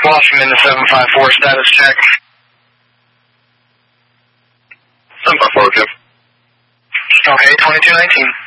Washington to 754, status check. 754, Jeff. Okay, 2219.